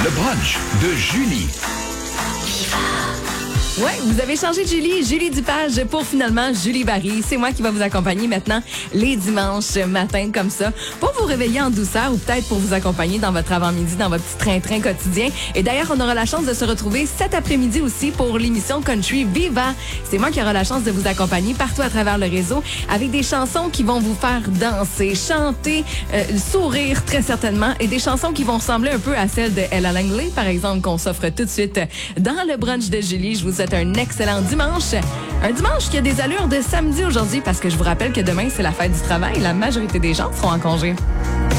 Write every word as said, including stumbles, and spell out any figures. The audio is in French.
Le brunch de Julie. Ouais, vous avez changé de Julie, Julie Dupage pour finalement Julie Barry. C'est moi qui va vous accompagner maintenant les dimanches matins comme ça pour vous réveiller en douceur ou peut-être pour vous accompagner dans votre avant-midi, dans votre petit train-train quotidien. Et d'ailleurs, on aura la chance de se retrouver cet après-midi aussi pour l'émission Country Viva. C'est moi qui aura la chance de vous accompagner partout à travers le réseau avec des chansons qui vont vous faire danser, chanter, euh, sourire très certainement et des chansons qui vont ressembler un peu à celles de Ella Langley, par exemple, qu'on s'offre tout de suite dans le brunch de Julie. Je vous souhaite un excellent dimanche. Un dimanche qui a des allures de samedi aujourd'hui parce que je vous rappelle que demain, c'est la fête du travail. La majorité des gens seront en congé.